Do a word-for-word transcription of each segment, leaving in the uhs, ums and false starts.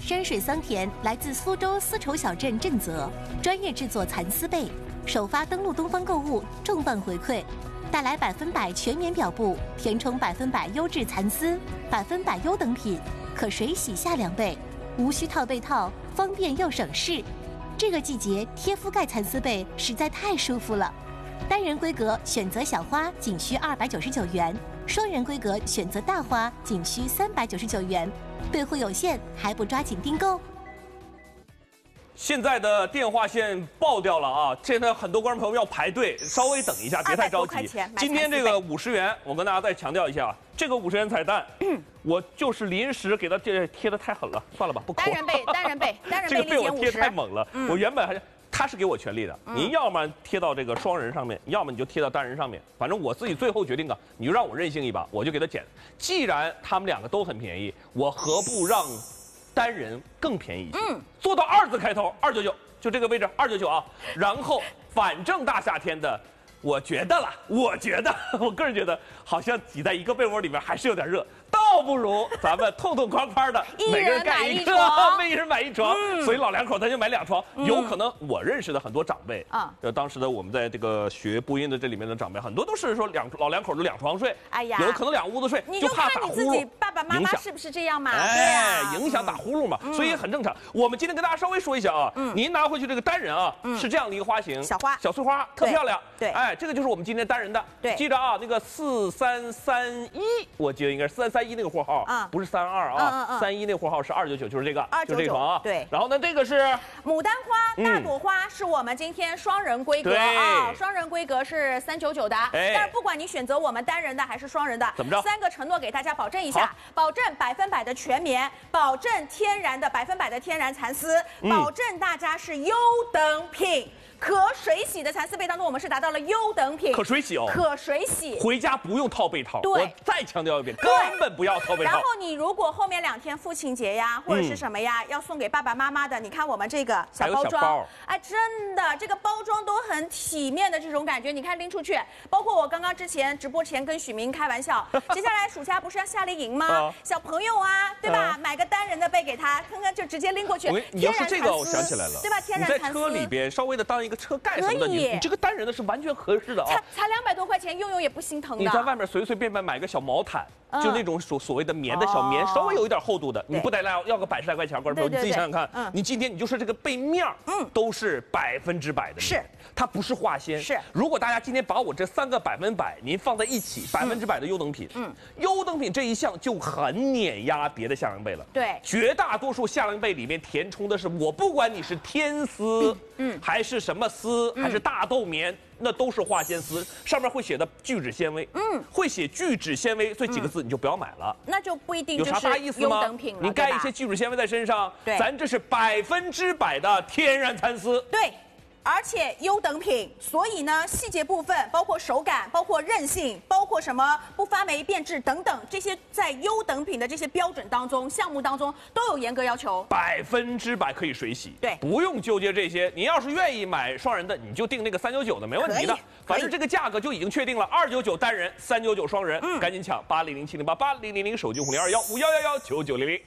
山水桑田来自苏州丝绸小镇震泽，专业制作蚕丝被，首发登录东方购物，重磅回馈，带来百分百全棉表布，填充百分百优质蚕丝，百分百优等品，可水洗夏凉被，无需套被套，方便又省事。这个季节贴覆盖蚕丝被实在太舒服了。单人规格选择小花仅需二百九十九元，双人规格选择大花仅需三百九十九元。备货有限，还不抓紧订购？ 现在的电话线爆掉了啊！现在很多观众朋友要排队，稍微等一下，别太着急。今天这个五十元，我跟大家再强调一下，这个五十元彩蛋，嗯，我就是临时给它这贴的太狠了，算了吧，不抠。 单人被，单人被，单人被， 这个被我贴太猛了，嗯、我原本还是。他是给我权利的，您要么贴到这个双人上面，要么你就贴到单人上面，反正我自己最后决定啊，你就让我任性一把，我就给他减。既然他们两个都很便宜，我何不让单人更便宜一些？嗯，做到二字开头，二九九，就这个位置，二九九啊。然后，反正大夏天的，我觉得了，我觉得，我个人觉得，好像挤在一个被窝里面还是有点热。倒不如咱们痛痛快快的，每个人盖一个，一人买一床，所以老两口他就买两床。有可能我认识的很多长辈啊，就当时的我们在这个学播音的这里面的长辈，很多都是说两老两口就两床睡，哎呀，有可能两屋子睡， 就怕打呼噜。 爸爸妈妈是不是这样嘛？ 哎，影响打呼噜嘛，所以很正常。我们今天跟大家稍微说一下啊，您拿回去这个单人啊，是这样的一个花型， 小花， 小碎花，特漂亮。 对， 哎，这个就是我们今天单人的。 对， 记着啊，那个四三三一，我记得应该是四三三一那个货号啊。不是三二啊，三一那货号是二九九，就是这个，就是这床啊。 对， 然后呢，这个是牡丹花，大朵花是我们今天双人规格啊，双人规格是三九九的。但是不管你选择我们单人的还是双人的， 怎么着？ 三个承诺给大家保证一下，保证百分百的全棉，保证天然的百分百的天然蚕丝，保证大家是优等品。可水洗的蚕丝被当中，我们是达到了优等品， 可水洗哦， 可水洗， 回家不用套被套。 对， 我再强调一遍，根本不要套被套。 然后你如果后面两天父亲节呀，或者是什么呀，嗯、要送给爸爸妈妈的，你看我们这个小包装，包哎，真的这个包装都很体面的这种感觉，你看拎出去，包括我刚刚之前直播前跟许明开玩笑，接下来暑假不是要夏令营吗？啊、小朋友啊，对吧？啊、买个单人的被给他，看看就直接拎过去。 你要是这个，我想起来了， 对吧？天然蚕丝。 你在车里边稍微的当一个车盖什么的，你你这个单人的是完全合适的啊， 才才两百多块钱，用用也不心疼的。 你在外面随随便便买个小毛毯，嗯、就那种所所谓的棉的小棉，哦、稍微有一点厚度的，你不得来要个百十来块钱，观众朋友，你自己想想看，嗯、你今天你就是这个被面嗯，都是百分之百的， 是， 它不是化纤， 是。 如果大家今天把我这三个百分百您放在一起，百分之百的优等品，嗯，优等品这一项就很碾压别的夏凉被了， 对， 绝大多数夏凉被里面填充的是我不管你是天丝，嗯，还是什么丝，还是大豆棉。那都是化纤丝，上面会写的聚酯纤维，嗯，会写聚酯纤维这几个字你就不要买了， 那就不一定有啥大意思吗？你盖一些聚酯纤维在身上， 对， 咱这是百分之百的天然蚕丝， 对。而且优等品，所以呢，细节部分包括手感、包括韧性、包括什么不发霉、变质等等，这些在优等品的这些标准当中、项目当中都有严格要求， 百分之百可以水洗， 对， 不用纠结这些。你要是愿意买双人的，你就订那个三九九的，没问题的。反正这个价格就已经确定了，二九九单人，三九九双人，嗯，赶紧抢八零零七零八八零零零手机红零二幺五幺幺幺九九零零。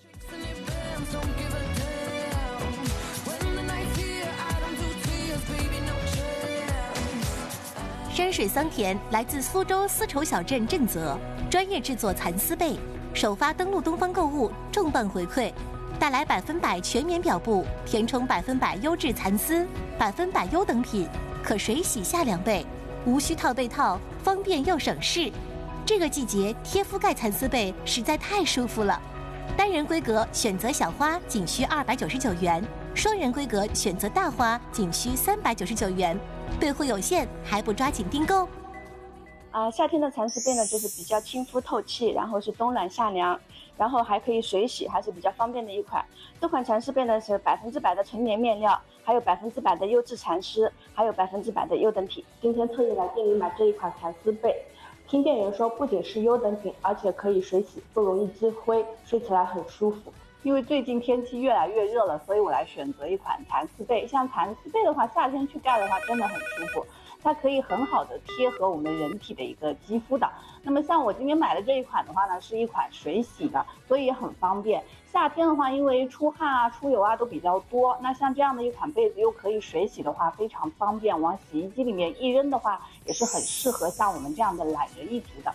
山水桑田来自苏州丝绸小镇震泽，专业制作蚕丝被，首发登录东方购物，重磅回馈，带来百分百全棉表布，填充百分百优质蚕丝，百分百优等品，可水洗夏凉被，无需套被套，方便又省事。这个季节贴覆盖蚕丝被实在太舒服了。单人规格选择小花仅需二百九十九元，双人规格选择大花仅需三百九十九元。备货有限，还不抓紧订购？ 啊、呃，夏天的蚕丝被呢，就是比较亲肤透气，然后是冬暖夏凉，然后还可以水洗，还是比较方便的一款。这款蚕丝被呢是百分之百的纯棉面料，还有百分之百的优质蚕丝，还有百分之百的优等品。今天特意来店里买这一款蚕丝被，听店员说不仅是优等品，而且可以水洗，不容易积灰，睡起来很舒服。因为最近天气越来越热了，所以我来选择一款蚕丝被。像蚕丝被的话，夏天去盖的话真的很舒服。 它可以很好的贴合我们人体的一个肌肤的。那么像我今天买的这一款的话呢，是一款水洗的，所以也很方便。夏天的话，因为出汗啊、出油啊都比较多，那像这样的一款被子又可以水洗的话，非常方便，往洗衣机里面一扔的话，也是很适合像我们这样的懒人一族的。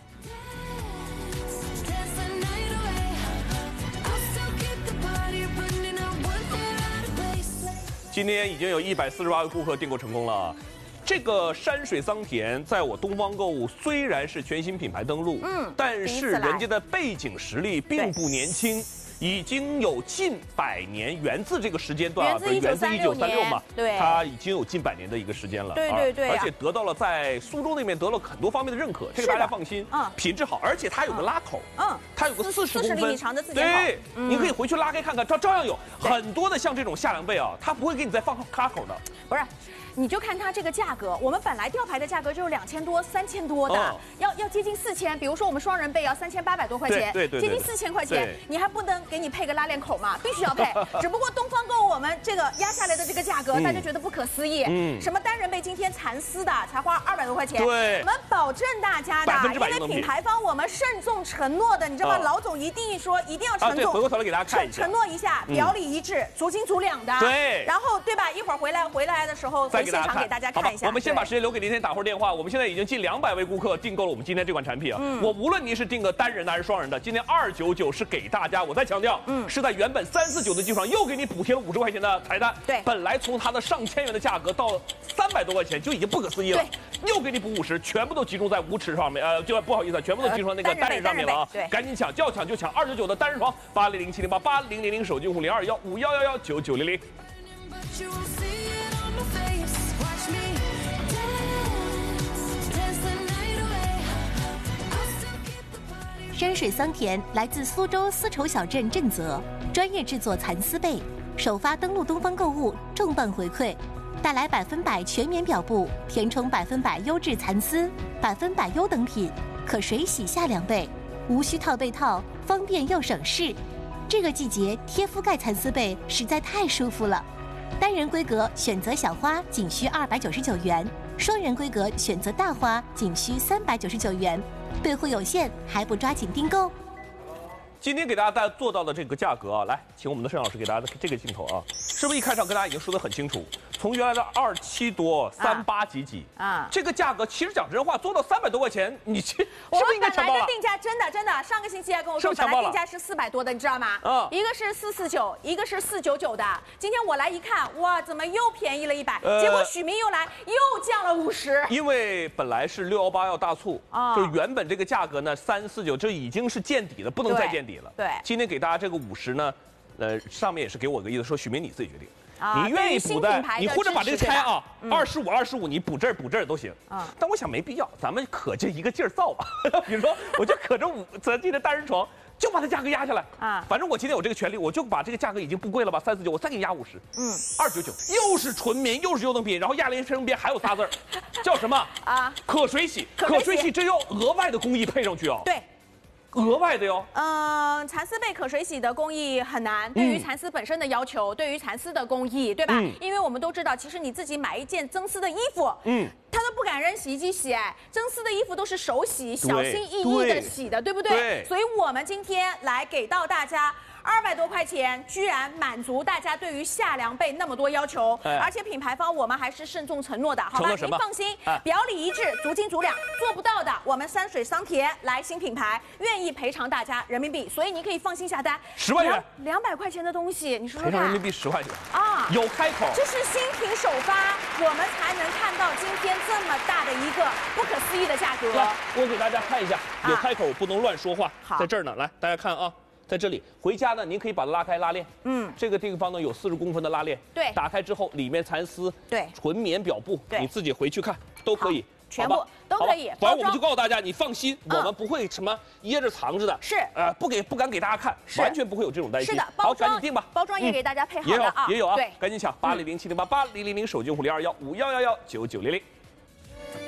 今天已经有一百四十八位顾客订购成功了。这个山水桑田在我东方购物虽然是全新品牌登陆，嗯，但是人家的背景实力并不年轻，已经有近百年，源自这个时间段啊， 源自一九三六嘛，对，它已经有近百年的一个时间了， 对对对， 而且得到了在苏州那边得了很多方面的认可，这个大家放心，嗯，品质好，而且它有个拉口，嗯，它有个四十公分厘米长的自检口， 对，你可以回去拉开看看，照照样有很多的像这种夏凉被啊，它不会给你再放拉口的， 不是。你就看它这个价格，我们本来吊牌的价格就是两千多、三千多的，哦、要要接近四千。比如说我们双人被要三千八百多块钱， 对对对接近四千块钱，你还不能给你配个拉链口嘛？必须要配。只不过东方购物我们这个压下来的这个价格，嗯、大家觉得不可思议。嗯，什么单人被今天蚕丝的才花二百多块钱， 对， 我们保证大家的，因为品牌方我们慎重承诺的，你知道吗？哦、老总一定说一定要承诺， 啊、回过头来给大家看一下， 承诺一下，表里一致，足斤足两的。 对， 然后对吧？一会儿回来回来的时候，回现场给大家看。 我们先把时间留给您，先打会儿电话。我们现在已经近两百位顾客订购了我们今天这款产品啊。嗯、我无论您是订个单人的还是双人的，今天二九九是给大家。我再强调，嗯，是在原本三四九的基础上又给你补贴了五十块钱的彩蛋。 对， 本来从它的上千元的价格到三百多块钱就已经不可思议了。对，又给你补五十，全部都集中在无尺上面，呃，就不好意思，全部都集中在那个单人上面了啊。 对， 赶紧抢，要抢就抢二九九的单人床，八零零七零八八零零零手机用户零二幺五幺幺幺九九零零。 山水桑田来自苏州丝绸小镇震泽，专业制作蚕丝被，首发登陆东方购物，重磅回馈，带来百分百全棉表布，填充百分百优质蚕丝，百分百优等品，可水洗夏凉被，无需套被套，方便又省事。这个季节贴覆盖蚕丝被实在太舒服了。单人规格选择小花仅需二百九十九元，双人规格选择大花仅需三百九十九元。备货有限，还不抓紧订购？ 今天给大家带做到的这个价格啊，来，请我们的盛老师给大家的这个镜头啊，是不是一开场跟大家已经说得很清楚？从原来的二七多、三八几几啊，这个价格其实讲真话，做到三百多块钱，你这是不是应该抢爆了？ 我们本来的定价真的真的，上个星期还跟我说，本来定价是四百多的，你知道吗？嗯，一个是四四九，一个是四九九的。今天我来一看，哇，怎么又便宜了一百？呃、结果许明又来，又降了五十。 因为本来是六幺八要大促，啊，就原本这个价格呢三四九，这已经是见底了，不能再见底了。 对， 今天给大家这个五十呢，呃，上面也是给我个意思，说许明你自己决定。啊、你愿意补的，你或者把这个拆啊，二十五二十五，你补这儿补这儿都行。啊，但我想没必要，咱们可这一个劲儿造吧。比如说，我就可这五咱今天单人床，就把它价格压下来啊。反正我今天有这个权利，我就把这个价格已经不贵了吧，三四九，我再给你压五十。嗯，二九九，又是纯棉，又是优等品，然后亚联身边还有仨字儿，叫什么啊？可水洗，可水洗，这要额外的工艺配上去啊。 对。 额外的哟， 嗯，蚕丝被可水洗的工艺很难，对于蚕丝本身的要求，对于蚕丝的工艺，对吧？嗯、因为我们都知道，其实你自己买一件增丝的衣服，嗯，他都不敢扔洗衣机洗，哎，增丝的衣服都是手洗，小心翼翼的洗的，对不对？对。所以我们今天来给到大家。二百多块钱，居然满足大家对于夏凉被那么多要求，哎、而且品牌方我们还是慎重承诺的，好吧？您放心，哎、表里一致，足斤足两，做不到的，我们山水桑田来新品牌，愿意赔偿大家人民币，所以您可以放心下单。 十万元， 两百块钱的东西，你说说看， 赔偿人民币十块钱啊，有开口。 这是新品首发，我们才能看到今天这么大的一个不可思议的价格。 来，我给大家看一下，有开口，不能乱说话，啊、在这儿呢，来，大家看啊。在这里，回家呢，您可以把它拉开拉链。嗯，这个地方呢有四十公分的拉链。 对， 打开之后，里面蚕丝， 对， 纯棉表布， 对， 你自己回去看都可以， 全部都可以。 反正我们就告诉大家，你放心，我们不会什么掖着藏着的。 是， 呃，不给不敢给大家看，完全不会有这种担心。 是的， 好，赶紧定吧。 包装也给大家配好了啊， 也有也有啊， 对， 赶紧抢八零零七零八八零零零手机用户零二幺五幺幺幺九九零零。